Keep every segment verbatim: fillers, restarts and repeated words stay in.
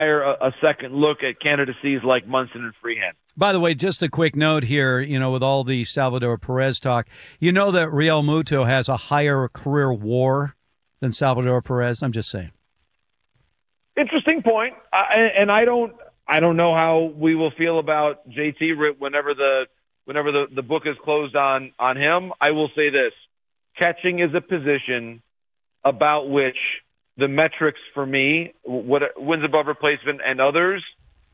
a, a second look at candidacies like Munson and Freehan. By the way, just a quick note here, you know, with all the Salvador Perez talk, you know that Real Muto has a higher career WAR than Salvador Perez? I'm just saying. Interesting point. I, and I don't I don't know how we will feel about J T whenever the whenever the, the book is closed on, on him. I will say this. Catching is a position about which the metrics for me, what wins above replacement and others,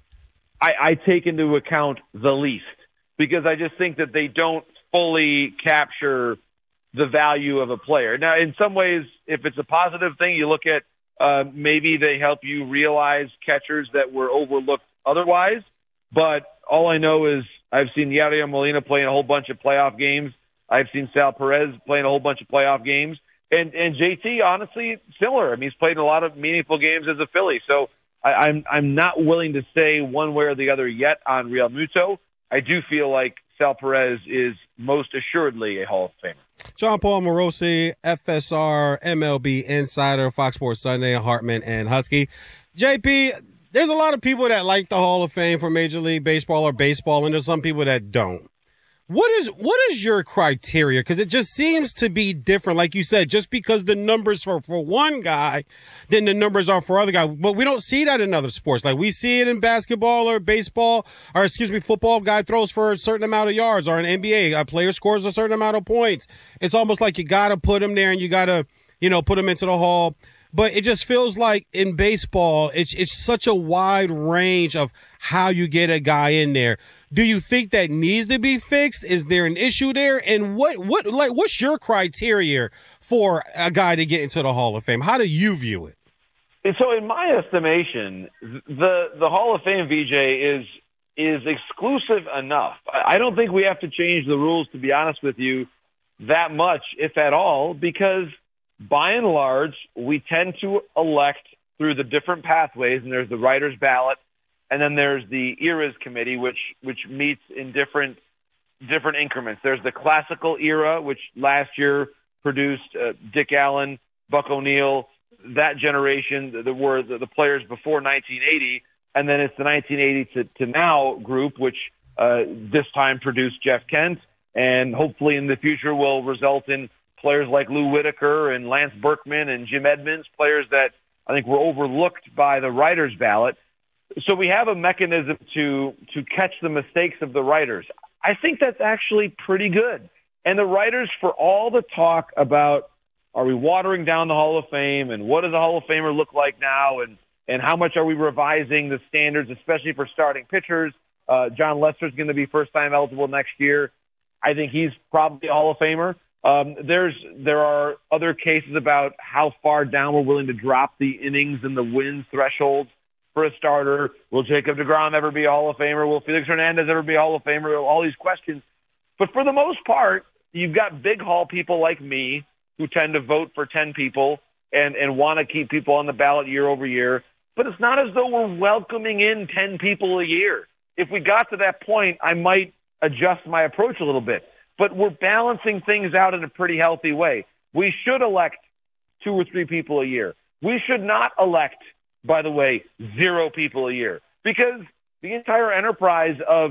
I, I take into account the least, because I just think that they don't fully capture the value of a player. Now, in some ways, if it's a positive thing, you look at uh, maybe they help you realize catchers that were overlooked otherwise. But all I know is I've seen Yadier Molina play in a whole bunch of playoff games. I've seen Sal Perez play in a whole bunch of playoff games. And and J T, honestly, similar. I mean, he's played in a lot of meaningful games as a Philly. So I, I'm I'm not willing to say one way or the other yet on Real Muto. I do feel like Sal Perez is most assuredly a Hall of Famer. John Paul Morosi, F S R, M L B Insider, Fox Sports Sunday, Hartman and Husky. J P, there's a lot of people that like the Hall of Fame for Major League Baseball or baseball, and there's some people that don't. What is what is your criteria? Because it just seems to be different. Like you said, just because the numbers for, for one guy, then the numbers are for other guys. But we don't see that in other sports. Like we see it in basketball or baseball, or excuse me, football. Guy throws for a certain amount of yards, or in N B A, a player scores a certain amount of points. It's almost like you got to put him there and you got to, you know, put him into the Hall. But it just feels like in baseball, it's it's such a wide range of how you get a guy in there. Do you think that needs to be fixed? Is there an issue there? And what what like what's your criteria for a guy to get into the Hall of Fame? How do you view it? And so, in my estimation, the the Hall of Fame, V J, is is exclusive enough. I don't think we have to change the rules, to be honest with you, that much, if at all, because by and large, we tend to elect through the different pathways, and there's the writer's ballot, and then there's the eras committee, which which meets in different different increments. There's the classical era, which last year produced uh, Dick Allen, Buck O'Neil, that generation that were the, the players before nineteen eighty, and then it's the nineteen eighty to, to now group, which uh, this time produced Jeff Kent, and hopefully in the future will result in players like Lou Whitaker and Lance Berkman and Jim Edmonds, players that I think were overlooked by the writer's ballot. So we have a mechanism to to catch the mistakes of the writers. I think that's actually pretty good. And the writers, for all the talk about are we watering down the Hall of Fame and what does the Hall of Famer look like now and, and how much are we revising the standards, especially for starting pitchers. Uh, John Lester's going to be first-time eligible next year. I think he's probably a Hall of Famer. Um, there's there are other cases about how far down we're willing to drop the innings and the wins thresholds for a starter. Will Jacob deGrom ever be a Hall of Famer? Will Felix Hernandez ever be a Hall of Famer? All these questions. But for the most part, you've got big Hall people like me who tend to vote for ten people and, and want to keep people on the ballot year over year. But it's not as though we're welcoming in ten people a year. If we got to that point, I might adjust my approach a little bit. But we're balancing things out in a pretty healthy way. We should elect two or three people a year. We should not elect, by the way, zero people a year, because the entire enterprise of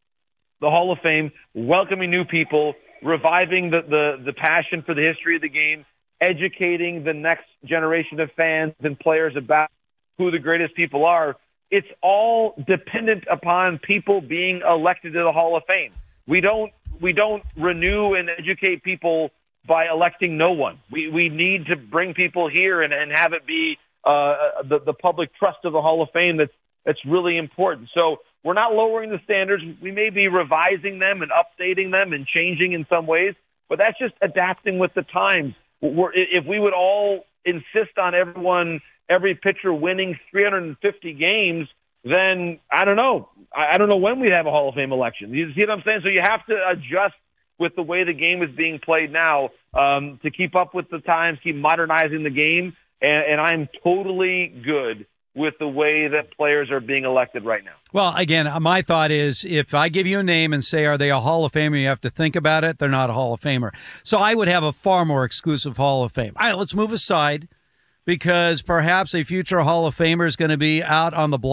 the Hall of Fame, welcoming new people, reviving the, the, the passion for the history of the game, educating the next generation of fans and players about who the greatest people are, it's all dependent upon people being elected to the Hall of Fame. We don't we don't renew and educate people by electing no one. We we need to bring people here and, and have it be uh, the, the public trust of the Hall of Fame that's, that's really important. So we're not lowering the standards. We may be revising them and updating them and changing in some ways, but that's just adapting with the times. We're, if we would all insist on everyone, every pitcher winning three hundred fifty games, then I don't know. I don't know when we'd have a Hall of Fame election. You see what I'm saying? So you have to adjust with the way the game is being played now um, to keep up with the times, keep modernizing the game, and, and I'm totally good with the way that players are being elected right now. Well, again, my thought is if I give you a name and say, are they a Hall of Famer, you have to think about it. They're not a Hall of Famer. So I would have a far more exclusive Hall of Fame. All right, let's move aside because perhaps a future Hall of Famer is going to be out on the block